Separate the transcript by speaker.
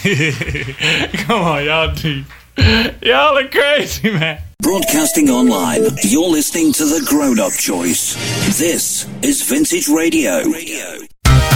Speaker 1: Come on, y'all deep. Y'all are crazy, man.
Speaker 2: Broadcasting online, you're listening to the grown-up choice. This is Vintage Radio.